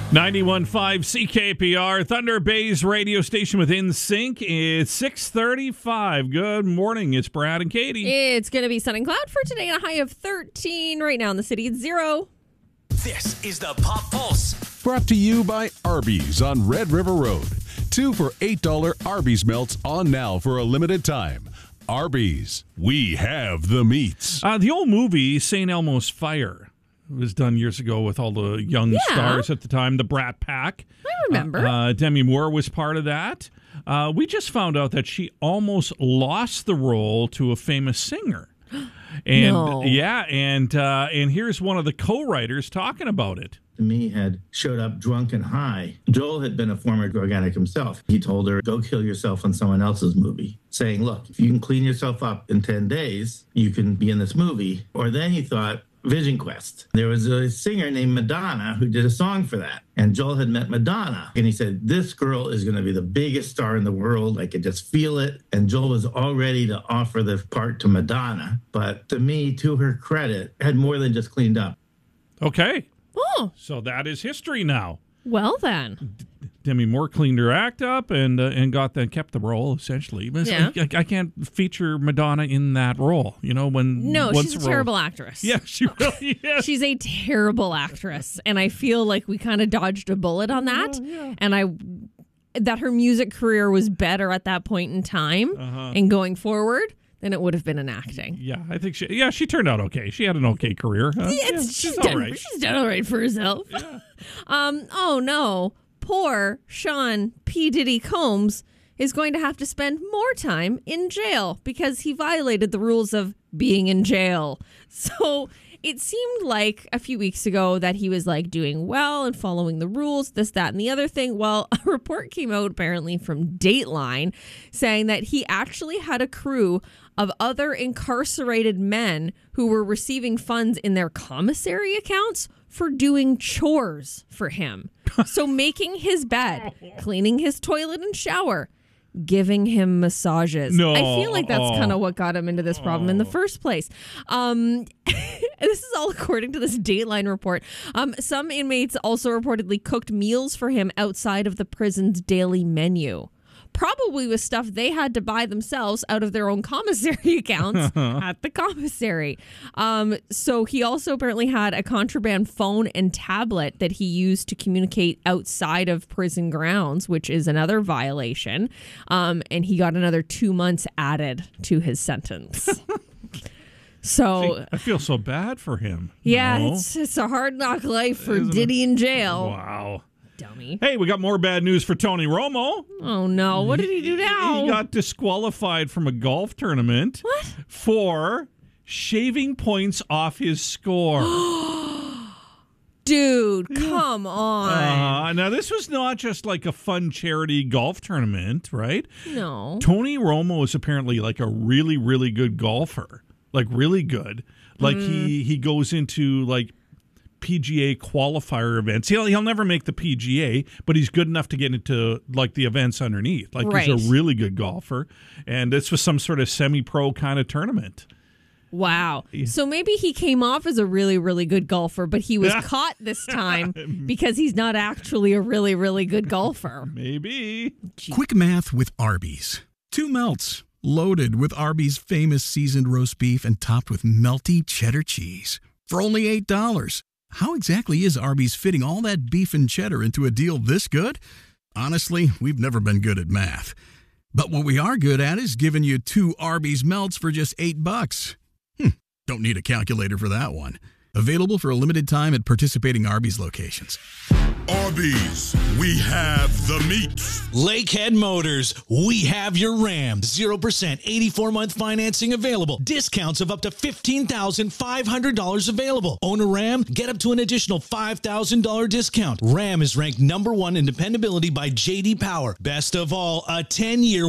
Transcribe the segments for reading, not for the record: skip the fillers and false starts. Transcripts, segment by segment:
91.5 CKPR, Thunder Bay's radio station with NSYNC. It's 6:35. Good morning. It's Brad and Katie. It's going to be sun and cloud for today, and a high of 13. Right now in the city, it's 0. This is the Pop Pulse. Brought to you by Arby's on Red River Road. 2 for $8 Arby's melts on now for a limited time. Arby's, we have the meats. The old movie, St. Elmo's Fire, was done years ago with all the young stars at the time, the Brat Pack. I remember. Demi Moore was part of that. We just found out that she almost lost the role to a famous singer. And No. and here's one of the co-writers talking about it. Me had showed up drunk and high. Joel had been a former drug addict himself. He told her, go kill yourself on someone else's movie, saying, look, if you can clean yourself up in 10 days, you can be in this movie. Or then he thought, Vision Quest. There was a singer named Madonna who did a song for that. And Joel had met Madonna. And he said, this girl is going to be the biggest star in the world. I could just feel it. And Joel was all ready to offer the part to Madonna. But to me, to her credit, had more than just cleaned up. Okay. Oh, So that is history now. well then. Demi Moore cleaned her act up and kept the role, essentially. But Yeah. I can't feature Madonna in that role, when... No, once she's a the role- terrible actress. Yeah, she really is. She's a terrible actress, and I feel like we kind of dodged a bullet on that. And that her music career was better at that point in time and going forward than it would have been in acting. Yeah, I think she turned out okay. She had an okay career. She's all done. right. She's done all right for herself. Yeah. Oh no, poor Sean P. Diddy Combs is going to have to spend more time in jail because he violated the rules of being in jail. So it seemed like a few weeks ago that he was like doing well and following the rules, this, that, and the other thing. Well, a report came out apparently from Dateline saying that he actually had a crew of other incarcerated men who were receiving funds in their commissary accounts for doing chores for him. So making his bed, cleaning his toilet and shower, giving him massages. No. I feel like that's kind of what got him into this problem in the first place. This is all according to this Dateline report. Some inmates also reportedly cooked meals for him outside of the prison's daily menu. Probably with stuff they had to buy themselves out of their own commissary accounts at the commissary. So he also apparently had a contraband phone and tablet that he used to communicate outside of prison grounds, which is another violation. And he got another 2 months added to his sentence. So, I feel so bad for him. yeah, No? it's a hard knock life for Isn't it? Diddy in jail. Wow. Dummy. Hey, we got more bad news for Tony Romo. Oh, no. What did he do now? He got disqualified from a golf tournament for shaving points off his score. Dude, come on. Now, this was not just like a fun charity golf tournament, right? No. Tony Romo is apparently like a really, really good golfer. Like really good. Like he goes into like PGA qualifier events. He'll never make the PGA, but he's good enough to get into like the events underneath. Like Right. he's a really good golfer. And this was some sort of semi-pro kind of tournament. Wow. So maybe he came off as a really, really good golfer, but he was caught this time because he's not actually a really, really good golfer. Maybe. Quick math with Arby's. 2 melts, loaded with Arby's famous seasoned roast beef and topped with melty cheddar cheese. For only $8. How exactly is Arby's fitting all that beef and cheddar into a deal this good? Honestly, we've never been good at math. But what we are good at is giving you 2 Arby's melts for just $8. Don't need a calculator for that one. Available for a limited time at participating Arby's locations. Arby's, we have the meats. Lakehead Motors, we have your Ram. 0% 84-month financing available. Discounts of up to $15,500 available. Own a Ram? Get up to an additional $5,000 discount. Ram is ranked #1 in dependability by J.D. Power. Best of all, a 10-year,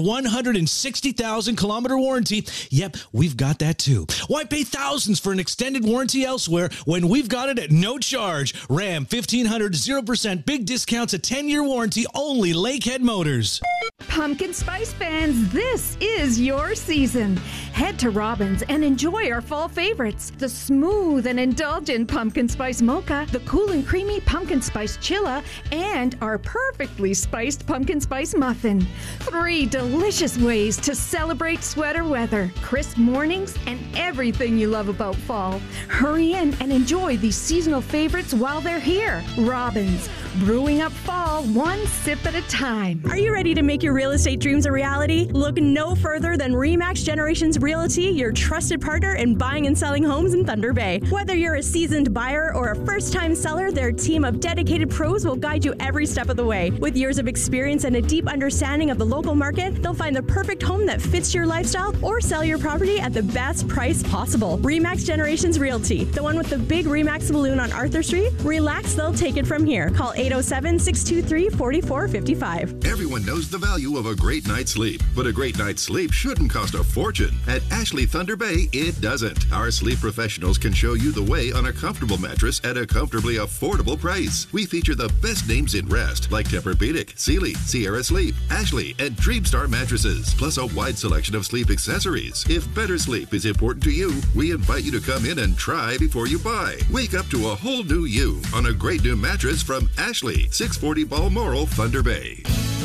160,000-kilometer warranty. Yep, we've got that too. Why pay thousands for an extended warranty elsewhere when we've got it at no charge. Ram 1500 0% big discounts, a 10-year warranty, only Lakehead Motors. Pumpkin Spice fans, this is your season. Head to Robbins and enjoy our fall favorites. The smooth and indulgent Pumpkin Spice Mocha, the cool and creamy Pumpkin Spice Chilla, and our perfectly spiced Pumpkin Spice Muffin. 3 delicious ways to celebrate sweater weather, crisp mornings, and everything you love about fall. Hurry in and enjoy these seasonal favorites while they're here. Robbins, brewing up fall one sip at a time. Are you ready to make your real estate dreams a reality? Look no further than RE/MAX Generations Realty, your trusted partner in buying and selling homes in Thunder Bay. Whether you're a seasoned buyer or a first-time seller, their team of dedicated pros will guide you every step of the way. With years of experience and a deep understanding of the local market, they'll find the perfect home that fits your lifestyle or sell your property at the best price possible. RE/MAX Generations Realty, the one with the big RE/MAX saloon on Arthur Street. Relax, they'll take it from here. Call 807-623-4455. Everyone knows the value of a great night's sleep, but a great night's sleep shouldn't cost a fortune. At Ashley Thunder Bay, it doesn't. Our sleep professionals can show you the way on a comfortable mattress at a comfortably affordable price. We feature the best names in rest, like Tempur-Pedic, Sealy, Sierra Sleep, Ashley, and Dreamstar mattresses, plus a wide selection of sleep accessories. If better sleep is important to you, we invite you to come in and try before you buy. Wake up to a whole new you on a great new mattress from Ashley, 640 Balmoral, Thunder Bay.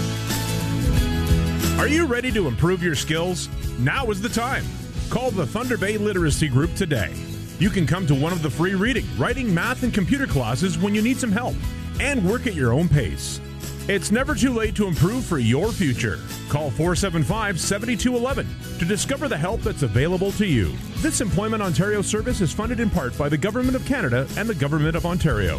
Are you ready to improve your skills? Now is the time. Call the Thunder Bay Literacy Group today. You can come to one of the free reading, writing, math, and computer classes when you need some help and work at your own pace. It's never too late to improve for your future. Call 475-7211 to discover the help that's available to you. This Employment Ontario service is funded in part by the Government of Canada and the Government of Ontario.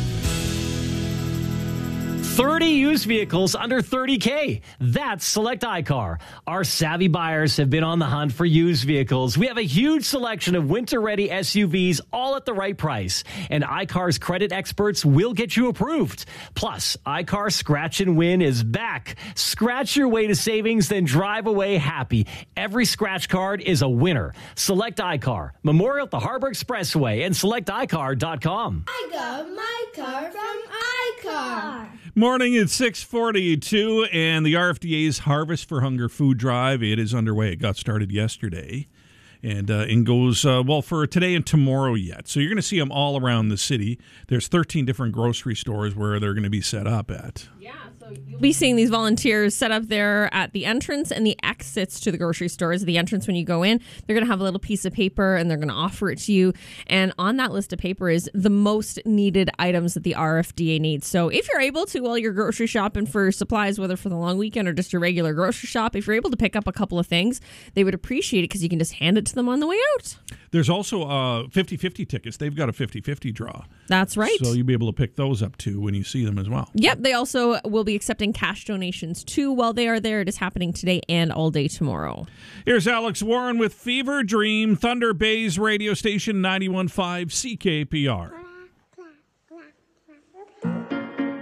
30 used vehicles under $30K. That's Select iCar. Our savvy buyers have been on the hunt for used vehicles. We have a huge selection of winter-ready SUVs, all at the right price. And iCar's credit experts will get you approved. Plus, iCar Scratch and Win is back. Scratch your way to savings, then drive away happy. Every scratch card is a winner. Select iCar. Memorial at the Harbor Expressway and selecticar.com. I got my car from iCar. Morning at 6:42, and the RFDA's Harvest for Hunger food drive, it is underway. It got started yesterday and goes, for today and tomorrow yet. So you're going to see them all around the city. There's 13 different grocery stores where they're going to be set up at. Yeah, so you'll be seeing these volunteers set up there at the entrance and the exits to the grocery stores. The entrance, when you go in, they're going to have a little piece of paper and they're going to offer it to you. And on that list of paper is the most needed items that the RFDA needs. So if you're able to, while you're grocery shopping for supplies, whether for the long weekend or just your regular grocery shop, if you're able to pick up a couple of things, they would appreciate it because you can just hand it to them on the way out. There's also 50-50 tickets. They've got a 50-50 draw. That's right. So you'll be able to pick those up too when you see them as well. Yep. They also will be accepting cash donations too while they are there. It is happening today and all day tomorrow. Here's Alex Warren with Fever Dream, Thunder Bay's radio station 91.5 CKPR.